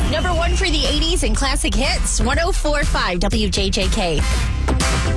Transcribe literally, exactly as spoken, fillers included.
Number one for the eighties and classic hits, one oh four point five W J J K.